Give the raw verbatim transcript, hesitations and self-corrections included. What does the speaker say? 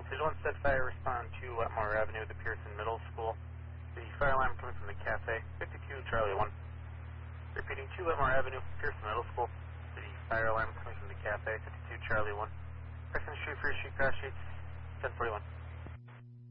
Voltage one, set fire, respond to Wetmore Avenue, the Pearson Middle School. The fire alarm coming from the cafe, fifty-two Charlie one. Repeating, two Wetmore Avenue, Pearson Middle School. The fire alarm coming from the cafe, fifty-two Charlie one. Preston Street, First Street, Crash Sheets, ten forty-one.